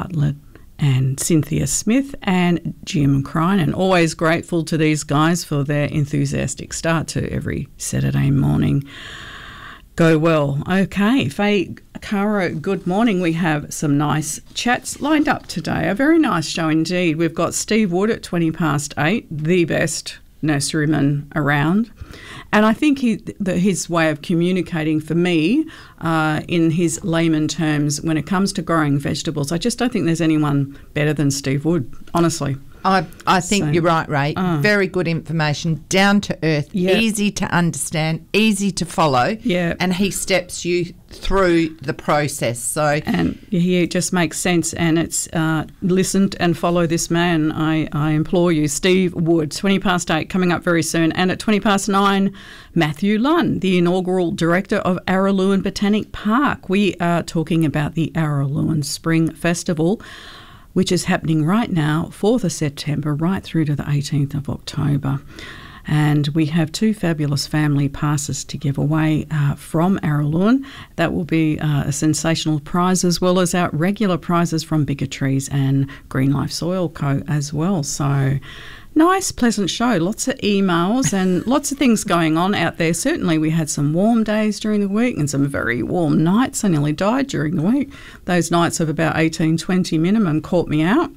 Bartlett and Cynthia Smith and Jim Crine. Always grateful to these guys for their enthusiastic start to every Saturday morning. Go well. Okay, Faye, Caro, good morning. We have some nice chats lined up today. A very nice show indeed. We've got Steve Wood at 8:20, the best nurseryman around. And I think his way of communicating for me, in his layman terms, when it comes to growing vegetables, I just don't think there's anyone better than Steve Wood, honestly. I think you're right, Ray. Very good information, down to earth, easy to understand, easy to follow. Yeah. And he steps you through the process. And he just makes sense, and it's listen and follow this man. I implore you. Steve Wood, 8:20 coming up very soon. And at 9:20, Matthew Lunn, the inaugural director of Araluen Botanic Park. We are talking about the Araluen Spring Festival, which is happening right now, 4th of September, right through to the 18th of October. And we have 2 fabulous family passes to give away from Araluen. That will be a sensational prize, as well as our regular prizes from Bigger Trees and Green Life Soil Co. as well. So nice, pleasant show. Lots of emails and lots of things going on out there. Certainly we had some warm days during the week and some very warm nights. I nearly died during the week. Those nights of about 18, 20 minimum caught me out.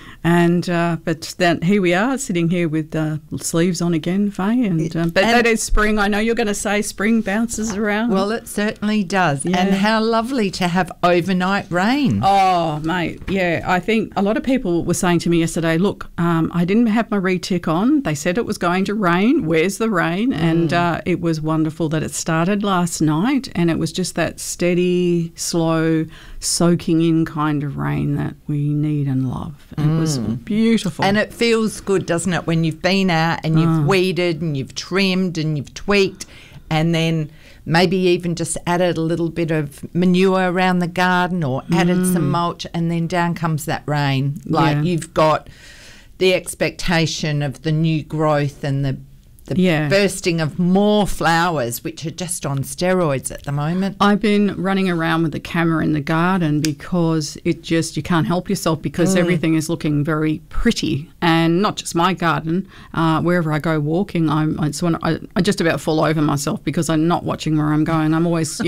And but then here we are, sitting here with sleeves on again, Faye. But that is spring. I know you're going to say spring bounces around. Well, it certainly does. Yeah. And how lovely to have overnight rain. Oh, mate, yeah. I think a lot of people were saying to me yesterday, look, I didn't have my re-tick on. They said it was going to rain. Where's the rain? And it was wonderful that it started last night, and it was just that steady, slow, soaking in kind of rain that we need and love. And it was beautiful. And it feels good, doesn't it, when you've been out and you've weeded and you've trimmed and you've tweaked, and then maybe even just added a little bit of manure around the garden or added some mulch, and then down comes that rain. Like you've got the expectation of the new growth and the bursting of more flowers, which are just on steroids at the moment. I've been running around with the camera in the garden because you can't help yourself, because everything is looking very pretty. And not just my garden, wherever I go walking, I just about fall over myself because I'm not watching where I'm going. I'm always,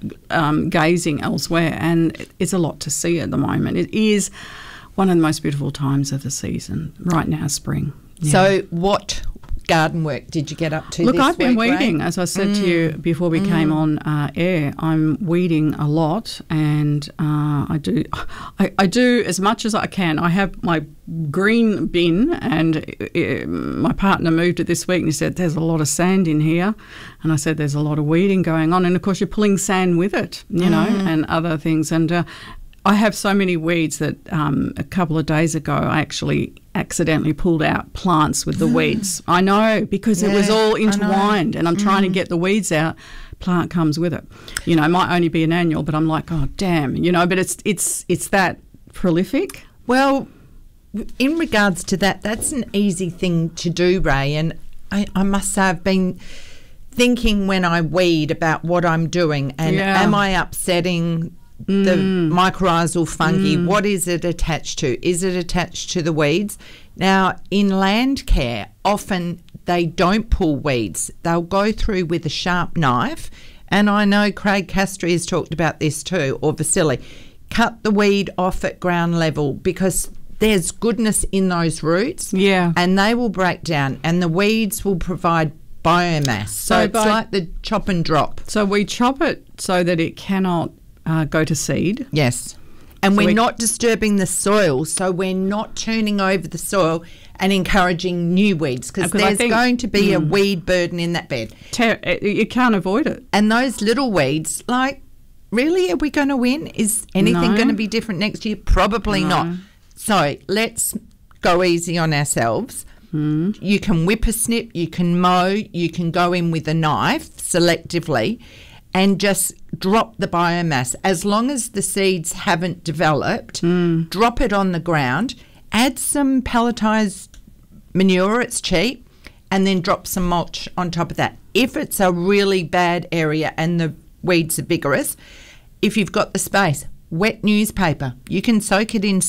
gazing elsewhere, and it's a lot to see at the moment. It is one of the most beautiful times of the season right now, spring. Yeah. So what garden work did you get up to? Look, this I've been week, weeding, Ray? as I said to you before we came on air. I'm weeding a lot, and I do as much as I can. I have my green bin, and my partner moved it this week, and he said, there's a lot of sand in here. And I said, there's a lot of weeding going on. And, of course, you're pulling sand with it, and other things. And I have so many weeds that a couple of days ago I actually accidentally pulled out plants with the weeds. I know, because it was all intertwined, and I'm trying to get the weeds out. Plant comes with it. It might only be an annual, but I'm like, oh, damn, but it's that prolific. Well, in regards to that, that's an easy thing to do, Ray, and I must say I've been thinking when I weed about what I'm doing, and am I upsetting the mycorrhizal fungi? What is it attached to? Is it attached to the weeds? Now, in land care, often they don't pull weeds. They'll go through with a sharp knife, and I know Craig Castry has talked about this too, or Vasily. Cut the weed off at ground level, because there's goodness in those roots, and they will break down, and the weeds will provide biomass. So it's like the chop and drop. So we chop it so that it cannot go to seed. Yes. And we're not disturbing the soil, so we're not turning over the soil and encouraging new weeds, because there's going to be a weed burden in that bed. You can't avoid it. And those little weeds, like, really, are we going to win? Is anything going to be different next year? Probably not. So let's go easy on ourselves. You can whip a snip, you can mow, you can go in with a knife selectively and just drop the biomass. As long as the seeds haven't developed, drop it on the ground, add some pelletized manure, it's cheap, and then drop some mulch on top of that. If it's a really bad area and the weeds are vigorous, if you've got the space, wet newspaper. You can soak it in